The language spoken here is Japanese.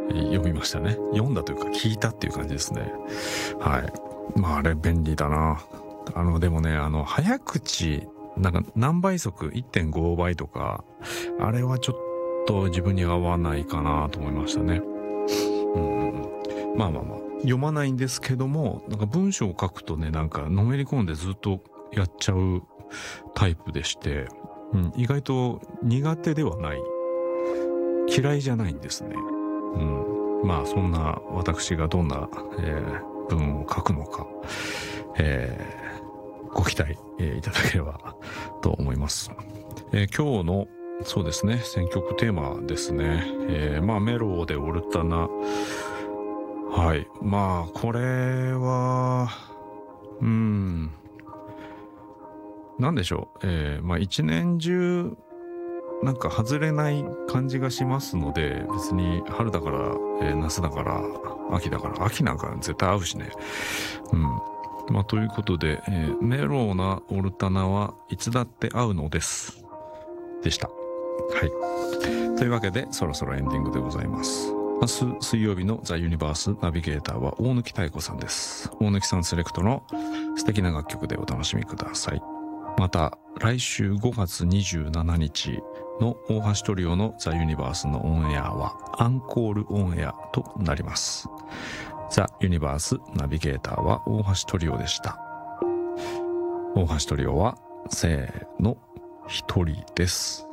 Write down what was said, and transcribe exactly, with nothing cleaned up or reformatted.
読みましたね。読んだというか聞いたっていう感じですね。はい。まああれ便利だな。あのでもね、あの早口なんか何倍速 いってんご 倍とか、あれはちょっと自分に合わないかなと思いましたね。うん、まあまあまあ読まないんですけども、なんか文章を書くとね、なんかのめり込んでずっとやっちゃうタイプでして、うん、意外と苦手ではない、嫌いじゃないんですね。うん、まあそんな私がどんな、えー、文を書くのか、えー、ご期待、えー、いただければと思います。えー、今日のそうですね、選曲テーマですね。えー、まあメロでオルタナ。はい。まあこれは、うーん、なんでしょう。えー、まあ一年中なんか外れない感じがしますので、別に春だから、えー、夏だから、秋だから、秋なんか絶対合うしね。うん。まあということで、えー、メローなオルタナはいつだって合うのです。でした。はい。というわけで、そろそろエンディングでございます。明日水曜日のザ・ユニバースナビゲーターは大貫妙子さんです。大貫さんセレクトの素敵な楽曲でお楽しみください。また来週ごがつにじゅうしちにちの大橋トリオのザ・ユニバースのオンエアはアンコールオンエアとなります。ザ・ユニバースナビゲーターは大橋トリオでした。大橋トリオはせーの一人です。